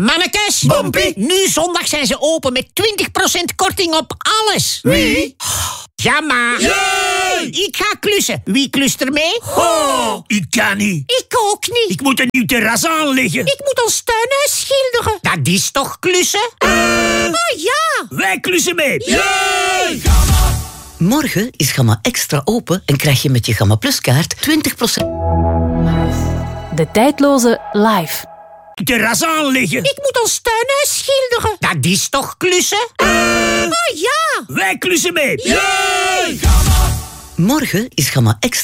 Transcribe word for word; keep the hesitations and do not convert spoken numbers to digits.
Mannekes. Bompie. Nu zondag zijn ze open met twintig procent korting op alles. Wie? Ja, maar. Jee! Ik ga klussen. Wie klust er mee? Oh, ik kan niet. Ik ook niet. Ik moet een nieuw terras aanleggen. Ik moet ons tuinhuis schilderen. Dat is toch klussen? Uh, Oh ja. Wij klussen mee. Jee! Morgen is Gamma Extra open en krijg je met je Gamma Plus kaart twintig procent... De tijdloze live. Terras aanleggen. Ik moet ons tuinhuis schilderen. Dat is toch klussen? Uh, Oh ja. Wij klussen mee. Jee! Morgen is Gamma Extra